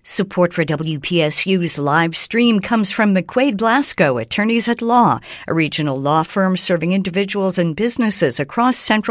Support for WPSU's live stream comes from McQuaid Blasco, Attorneys at Law, a regional law firm serving individuals and businesses across Central